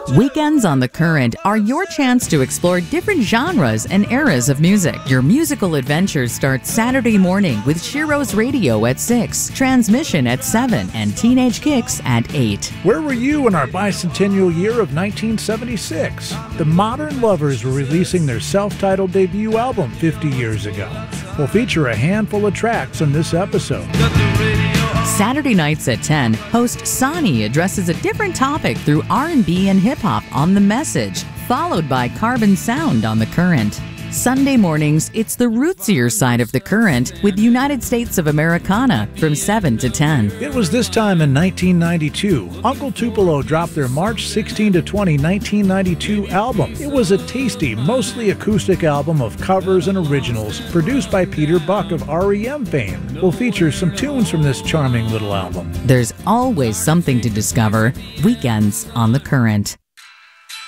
Weekends on the Current are your chance to explore different genres and eras of music. Your musical adventures start Saturday morning with Shiro's Radio at 6, Transmission at 7, and Teenage Kicks at 8. Where were you in our bicentennial year of 1976? The Modern Lovers were releasing their self-titled debut album 50 years ago. We'll feature a handful of tracks in this episode. Saturday nights at 10, host Sonny addresses a different topic through R&B and hip-hop on The Message, followed by Carbon Sound on The Current. Sunday mornings, it's the rootsier side of The Current with United States of Americana from 7 to 10. It was this time in 1992. Uncle Tupelo dropped their March 16 to 20, 1992 album. It was a tasty, mostly acoustic album of covers and originals produced by Peter Buck of REM fame. We'll feature some tunes from this charming little album. There's always something to discover. Weekends on The Current.